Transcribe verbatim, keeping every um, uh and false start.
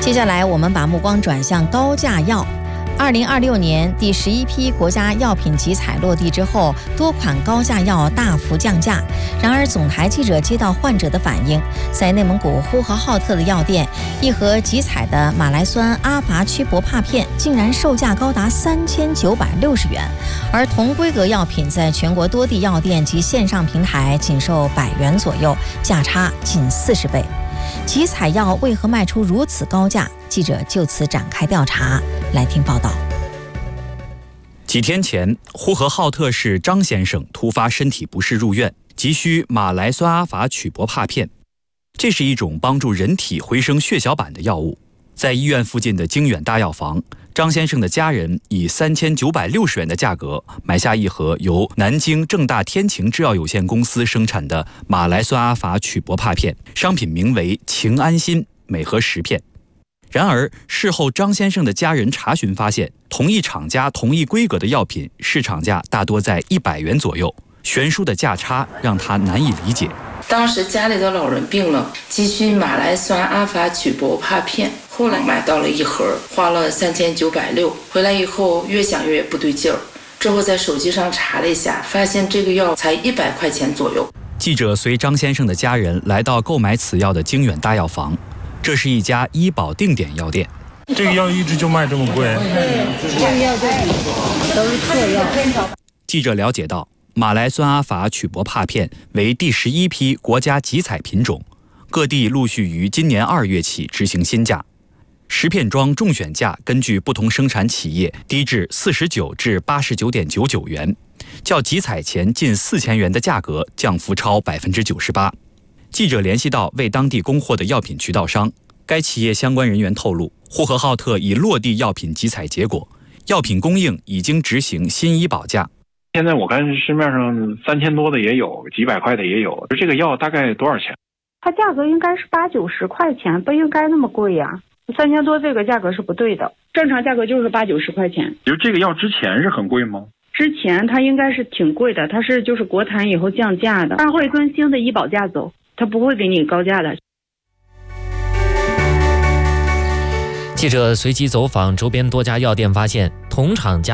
接下来我们把目光转向高价药。二零二六年第十一批国家药品集采落地之后，多款高价药大幅降价。然而，总台记者接到患者的反映，在内蒙古呼和浩特的药店，一盒集采的马来酸阿法曲博帕片竟然售价高达三千九百六十元，而同规格药品在全国多地药店及线上平台仅售百元左右，价差近四十倍。集采药为何卖出如此高价？记者就此展开调查，来听报道。 几天前，呼和浩特市张先生突发身体不适入院，急需马来酸阿法曲博帕片。这是一种帮助人体回升血小板的药物。在医院附近的京远大药房，张先生的家人以三千九百六十元的价格买下一盒由南京正大天晴制药有限公司生产的马来酸阿法曲博帕片，商品名为晴安心，每盒十片。然而，事后张先生的家人查询发现，同一厂家、同一规格的药品市场价大多在一百元左右，悬殊的价差让他难以理解。 当时家里的老人病了，急需马来酸阿法曲博帕片，后来买到了一盒，花了三千九百六。回来以后越想越不对劲儿，之后在手机上查了一下，发现这个药才一百块钱左右。 记者随张先生的家人来到购买此药的京远大药房。这是一家医保定点药店。 这个药一直就卖这么贵？ 这个药都是错药。 记者了解到，马来酸阿法曲博帕片为第十一批国家集采品种，各地陆续于今年二月起执行新价。十片装中选价根据不同生产企业低至四十九至八十九点九九元，较集采前近四千元的价格降幅超百分之九十八。记者联系到为当地供货的药品渠道商，该企业相关人员透露，呼和浩特已落地药品集采结果，药品供应已经执行新医保价。 现在我看市面上三千多的也有，几百块的也有。这个药大概多少钱？ 它价格应该是八九十块钱，不应该那么贵呀。三千多这个价格是不对的，正常价格就是八九十块钱。 就这个药之前是很贵吗？ 之前它应该是挺贵的，它是就是国产以后降价的，它会跟新的医保价走，它不会给你高价的。 记者随即走访周边多家药店，发现同厂家